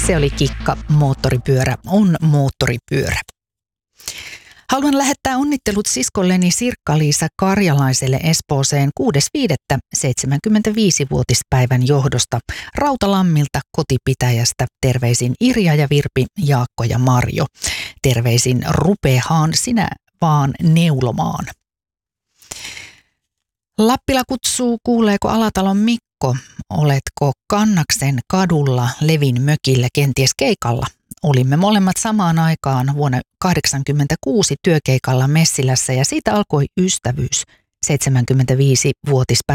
Se oli Kikka, moottoripyörä on moottoripyörä. Haluan lähettää onnittelut siskolleni Sirkka-Liisa Karjalaiselle Espooseen 6.5. 75-vuotispäivän johdosta Rautalammilta kotipitäjästä. Terveisin Irja ja Virpi, Jaakko ja Marjo. Terveisin rupeahan sinä vaan neulomaan. Lappila kutsuu, kuuleeko Alatalon Mikko? Oletko Kannaksen kadulla Levin mökillä kenties keikalla? Olimme molemmat samaan aikaan vuonna 1986 työkeikalla Messilässä ja siitä alkoi ystävyys 75-vuotispäivän